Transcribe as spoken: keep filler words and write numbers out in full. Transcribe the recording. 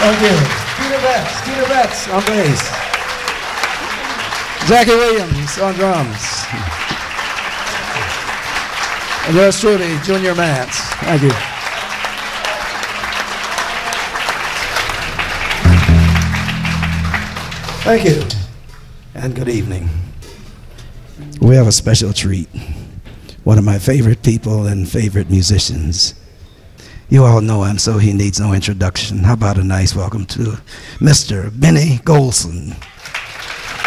Thank you. Skeeter Betts, Skeeter Betts on bass. Jackie Williams on drums. And yours truly, Junior Mance. Thank you. Thank you. And good evening. We have a special treat. One of my favorite people and favorite musicians. You all know him, so he needs no introduction. How about a nice welcome to Mister Benny Golson.